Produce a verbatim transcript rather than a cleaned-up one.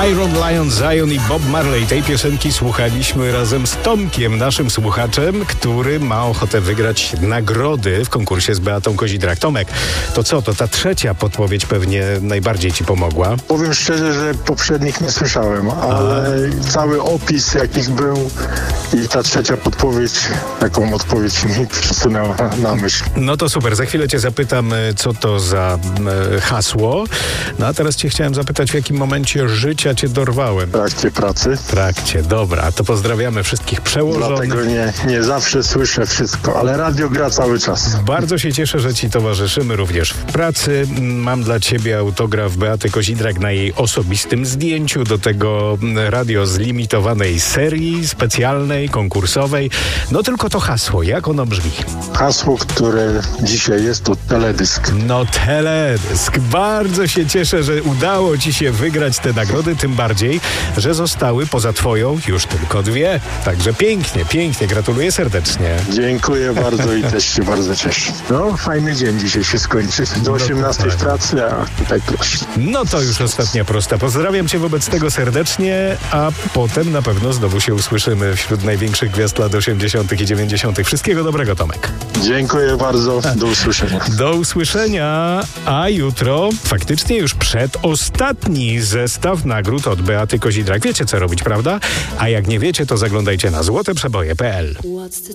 Iron Lion, Zion i Bob Marley. Tej piosenki słuchaliśmy razem z Tomkiem, naszym słuchaczem, który ma ochotę wygrać nagrody w konkursie z Beatą Kozidrak. Tomek, to co? To ta trzecia podpowiedź pewnie najbardziej ci pomogła. Powiem szczerze, że poprzednich nie słyszałem, ale A. cały opis jakich był i ta trzecia podpowiedź, taką odpowiedź mi przysunęła na myśl. No to super, za chwilę cię zapytam, co to za e, hasło. No a teraz cię chciałem zapytać, w jakim momencie życia cię dorwałem. W trakcie pracy. W trakcie, dobra, to pozdrawiamy wszystkich przełożonych. Dlatego nie, nie zawsze słyszę wszystko, ale radio gra cały czas. Bardzo się cieszę, że ci towarzyszymy również w pracy. Mam dla ciebie autograf Beaty Kozidrak na jej osobistym zdjęciu, do tego radio z limitowanej serii, specjalnej, konkursowej. No tylko to hasło, jak ono brzmi? Hasło, które dzisiaj jest, to teledysk. No teledysk. Bardzo się cieszę, że udało ci się wygrać te nagrody, tym bardziej, że zostały poza twoją już tylko dwie. Także pięknie, pięknie. Gratuluję serdecznie. Dziękuję bardzo i też się bardzo cieszę. No, fajny dzień dzisiaj się skończy. Do osiemnastej w pracy, a tutaj proszę. No to już ostatnia prosta. Pozdrawiam cię wobec tego serdecznie, a potem na pewno znowu się usłyszymy wśród największych gwiazd lat osiemdziesiątych i dziewięćdziesiątych. Wszystkiego dobrego, Tomek. Dziękuję bardzo. Do usłyszenia. Do usłyszenia. A jutro faktycznie już przedostatni zestaw nagród od Beaty Kozidrak. Wiecie, co robić, prawda? A jak nie wiecie, to zaglądajcie na złote przeboje kropka p l.